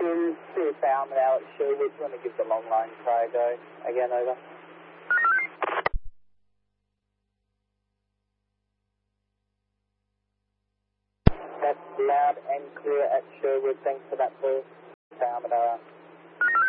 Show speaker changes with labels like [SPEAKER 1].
[SPEAKER 1] Two Falmouth out at Sherwood. Do you want to give the long line try a go? Again, over. That's loud and clear at Sherwood. Thanks for that, Paul. Falmouth.